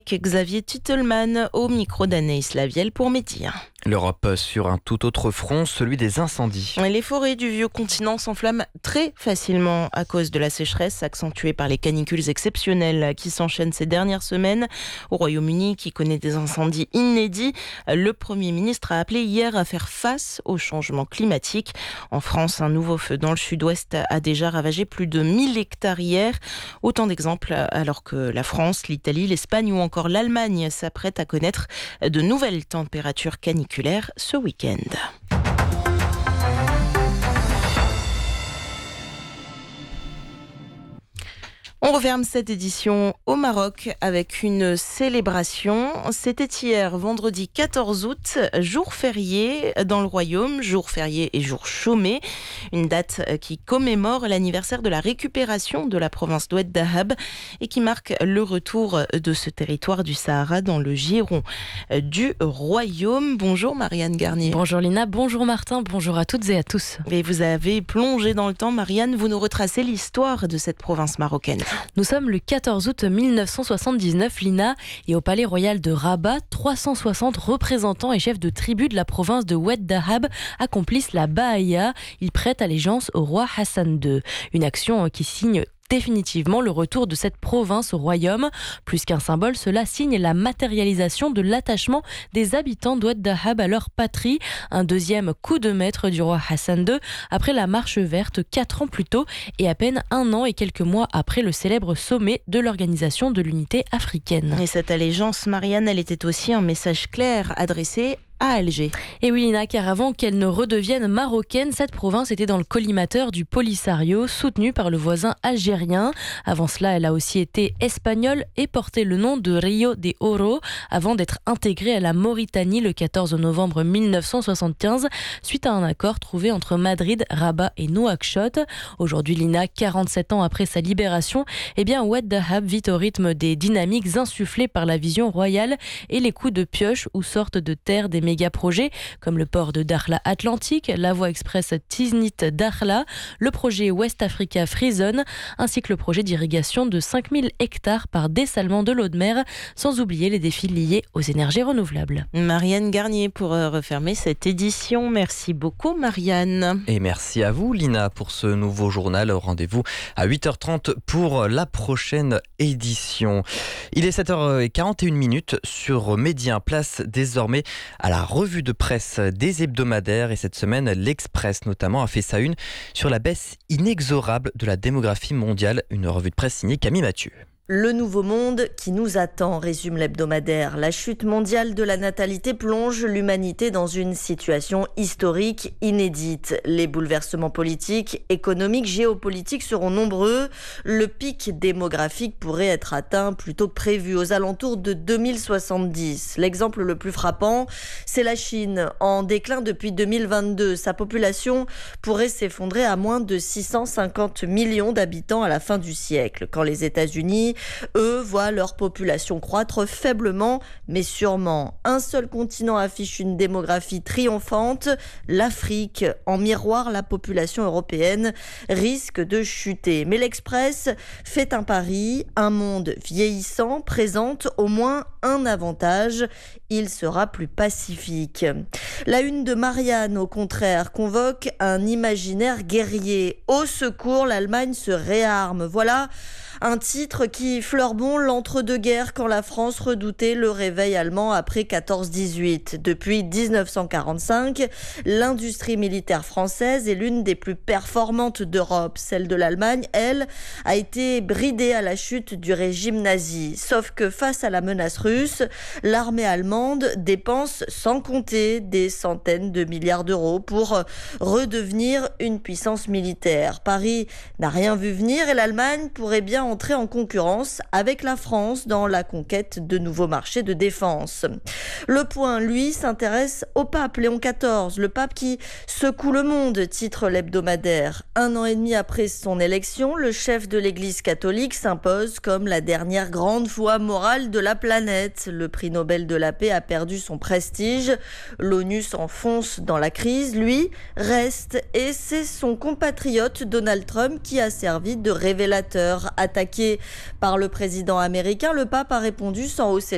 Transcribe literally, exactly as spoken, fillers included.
Xavier Titelman au micro d'Anaïs Lavielle pour Média. L'Europe sur un tout autre front, celui des incendies. Les forêts du vieux continent s'enflamment très facilement à cause de la sécheresse accentuée par les canicules exceptionnelles qui s'enchaînent ces dernières semaines. Au Royaume-Uni, qui connaît des incendies inédits, le Premier ministre a appelé hier à faire face au changement climatique. En France, un nouveau feu dans le sud-ouest a déjà ravagé plus de mille hectares hier. Autant d'exemples alors que la France, l'Italie, l'Espagne ou encore l'Allemagne s'apprêtent à connaître de nouvelles températures caniculaires ce week-end. On referme cette édition au Maroc avec une célébration. C'était hier, vendredi quatorze août, jour férié dans le royaume, jour férié et jour chômé. Une date qui commémore l'anniversaire de la récupération de la province d'Oued Dahab et qui marque le retour de ce territoire du Sahara dans le giron du royaume. Bonjour Marianne Garnier. Bonjour Lina, bonjour Martin, bonjour à toutes et à tous. Et vous avez plongé dans le temps, Marianne, vous nous retracez l'histoire de cette province marocaine. Nous sommes le quatorze août mille neuf cent soixante-dix-neuf, Lina, et au palais royal de Rabat, trois cent soixante représentants et chefs de tribus de la province de Oued Dahab accomplissent la Baaya. Ils prêtent allégeance au roi Hassan deux. Une action qui signe définitivement le retour de cette province au royaume. Plus qu'un symbole, cela signe la matérialisation de l'attachement des habitants d'Oued Dahab à leur patrie. Un deuxième coup de maître du roi Hassan deux après la marche verte quatre ans plus tôt et à peine un an et quelques mois après le célèbre sommet de l'Organisation de l'Unité africaine. Et cette allégeance, Marianne, elle était aussi un message clair adressé à Alger. Et oui, Lina, car avant qu'elle ne redevienne marocaine, cette province était dans le collimateur du Polisario, soutenu par le voisin algérien. Avant cela, elle a aussi été espagnole et portait le nom de Rio de Oro, avant d'être intégrée à la Mauritanie le quatorze novembre mille neuf cent soixante-quinze, suite à un accord trouvé entre Madrid, Rabat et Nouakchott. Aujourd'hui, Lina, quarante-sept ans après sa libération, eh bien, Oued Dahab vit au rythme des dynamiques insufflées par la vision royale et les coups de pioche où sortent de terre des méga-projets comme le port de Dakhla Atlantique, la voie express Tiznit-Dakhla, le projet West Africa Free Zone, ainsi que le projet d'irrigation de cinq mille hectares par dessalement de l'eau de mer, sans oublier les défis liés aux énergies renouvelables. Marianne Garnier pour refermer cette édition. Merci beaucoup Marianne. Et merci à vous Lina pour ce nouveau journal. Rendez-vous à huit heures trente pour la prochaine édition. Il est sept heures quarante et une minutes sur Média. Place désormais à la revue de presse des hebdomadaires et cette semaine, l'Express notamment a fait sa une sur la baisse inexorable de la démographie mondiale. Une revue de presse signée Camille Mathieu. Le nouveau monde qui nous attend, résume l'hebdomadaire. La chute mondiale de la natalité plonge l'humanité dans une situation historique inédite. Les bouleversements politiques, économiques, géopolitiques seront nombreux. Le pic démographique pourrait être atteint plus tôt que prévu, aux alentours de deux mille soixante-dix. L'exemple le plus frappant, c'est la Chine. En déclin depuis deux mille vingt-deux, sa population pourrait s'effondrer à moins de six cent cinquante millions d'habitants à la fin du siècle, quand les États-Unis eux voient leur population croître faiblement, mais sûrement. Un seul continent affiche une démographie triomphante, l'Afrique. En miroir, la population européenne risque de chuter. Mais l'Express fait un pari, un monde vieillissant présente au moins un avantage, il sera plus pacifique. La une de Marianne, au contraire, convoque un imaginaire guerrier. Au secours, l'Allemagne se réarme. Voilà un titre qui fleure bon l'entre-deux-guerres quand la France redoutait le réveil allemand après quatorze dix-huit. Depuis dix-neuf cent quarante-cinq, l'industrie militaire française est l'une des plus performantes d'Europe. Celle de l'Allemagne, elle, a été bridée à la chute du régime nazi. Sauf que face à la menace russe, l'armée allemande dépense sans compter des centaines de milliards d'euros pour redevenir une puissance militaire. Paris n'a rien vu venir et l'Allemagne pourrait bien entrer en concurrence avec la France dans la conquête de nouveaux marchés de défense. Le Point, lui, s'intéresse au pape Léon quatorze, le pape qui secoue le monde, titre l'hebdomadaire. Un an et demi après son élection, le chef de l'Église catholique s'impose comme la dernière grande voix morale de la planète. Le prix Nobel de la paix a perdu son prestige. L'ONU s'enfonce dans la crise. Lui reste et c'est son compatriote Donald Trump qui a servi de révélateur. Attaqué par le président américain, le pape a répondu sans hausser